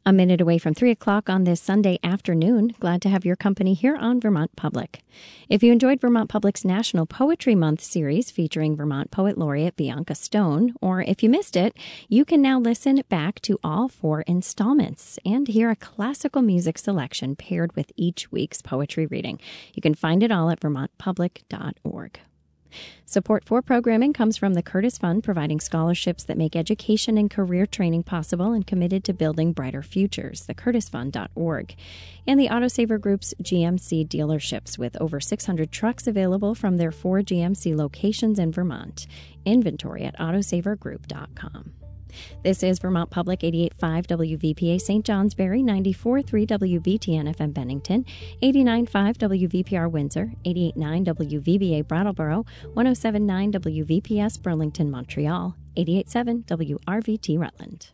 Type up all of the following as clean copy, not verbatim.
A minute away from 3 o'clock on this Sunday afternoon. Glad to have your company here on Vermont Public. If you enjoyed Vermont Public's National Poetry Month series featuring Vermont Poet Laureate Bianca Stone, or if you missed it, you can now listen back to all 4 installments and hear a classical music selection paired with each week's poetry reading. You can find it all at vermontpublic.org. Support for programming comes from the Curtis Fund, providing scholarships that make education and career training possible and committed to building brighter futures, thecurtisfund.org. And the Autosaver Group's GMC dealerships, with over 600 trucks available from their 4 GMC locations in Vermont. Inventory at autosavergroup.com. This is Vermont Public 88.5 WVPA St. Johnsbury, 94.3 WVTN FM Bennington, 89.5 WVPR Windsor, 88.9 WVBA Brattleboro, 107.9 WVPS Burlington, Montreal, 88.7 WRVT Rutland.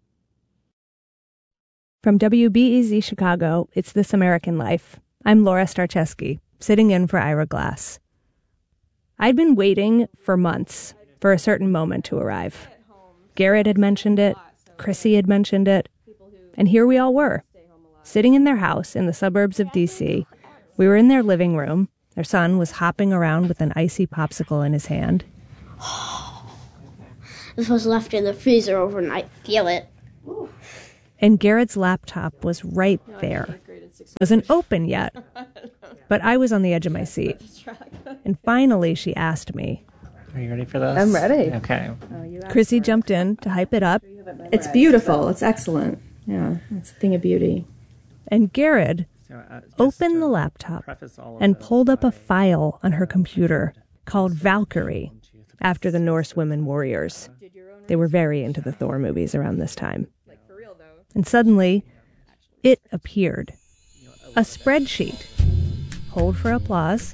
From WBEZ Chicago, it's This American Life. I'm Laura Starcheski, sitting in for Ira Glass. I'd been waiting for months for a certain moment to arrive. Garrett had mentioned it, Chrissy had mentioned it, and here we all were, sitting in their house in the suburbs of D.C. We were in their living room. Their son was hopping around with an icy popsicle in his hand. This was left in the freezer overnight. Feel it. And Garrett's laptop was right there. It wasn't open yet, but I was on the edge of my seat. And finally, she asked me, "Are you ready for this?" I'm ready. Okay. Chrissy jumped in to hype it up. It's beautiful. It's excellent. Yeah, it's a thing of beauty. And Garrett opened the laptop and pulled up a file on her computer called Valkyrie, after the Norse women warriors. They were very into the Thor movies around this time. And suddenly, it appeared. A spreadsheet. Hold for applause.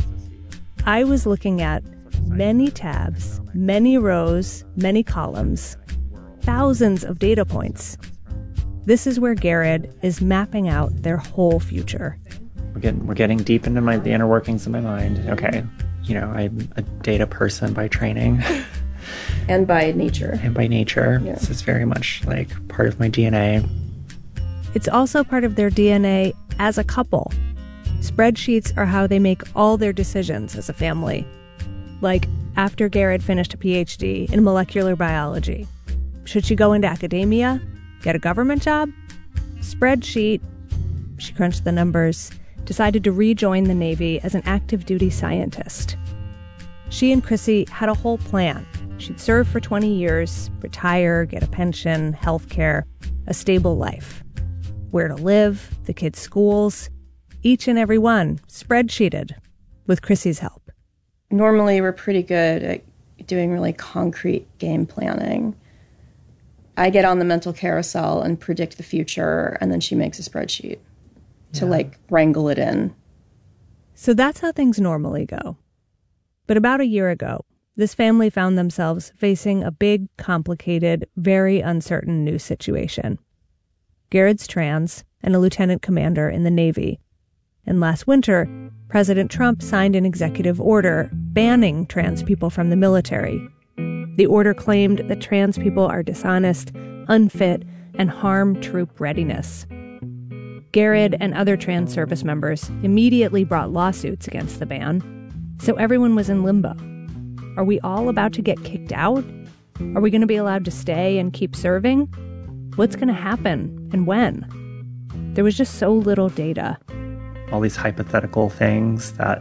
I was looking at many tabs, many rows, many columns, thousands of data points. This is where Garrett is mapping out their whole future. We're getting deep into the inner workings of my mind. Okay, I'm a data person by training. And by nature. Yeah. This is very much like part of my DNA. It's also part of their DNA as a couple. Spreadsheets are how they make all their decisions as a family. Like after Garrett finished a PhD in molecular biology. Should she go into academia? Get a government job? Spreadsheet. She crunched the numbers, decided to rejoin the Navy as an active duty scientist. She and Chrissy had a whole plan. She'd serve for 20 years, retire, get a pension, health care, a stable life. Where to live, the kids' schools, each and every one spreadsheeted with Chrissy's help. Normally, we're pretty good at doing really concrete game planning. I get on the mental carousel and predict the future, and then she makes a spreadsheet to, wrangle it in. So that's how things normally go. But about a year ago, this family found themselves facing a big, complicated, very uncertain new situation. Garrett's trans and a lieutenant commander in the Navy. And last winter, President Trump signed an executive order banning trans people from the military. The order claimed that trans people are dishonest, unfit, and harm troop readiness. Garrett and other trans service members immediately brought lawsuits against the ban, so everyone was in limbo. Are we all about to get kicked out? Are we going to be allowed to stay and keep serving? What's going to happen and when? There was just so little data. All these hypothetical things that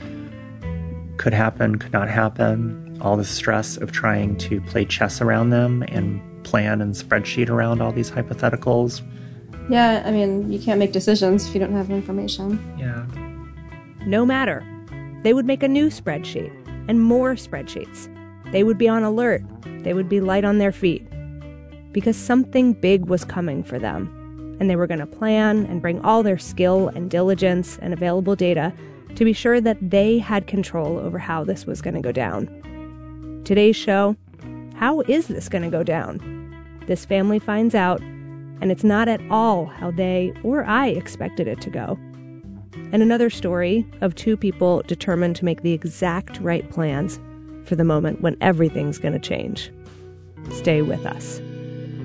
could happen, could not happen. All the stress of trying to play chess around them and plan and spreadsheet around all these hypotheticals. Yeah, you can't make decisions if you don't have information. Yeah. No matter. They would make a new spreadsheet and more spreadsheets. They would be on alert. They would be light on their feet. Because something big was coming for them. And they were going to plan and bring all their skill and diligence and available data to be sure that they had control over how this was going to go down. Today's show, how is this going to go down? This family finds out, and it's not at all how they or I expected it to go. And another story of 2 people determined to make the exact right plans for the moment when everything's going to change. Stay with us.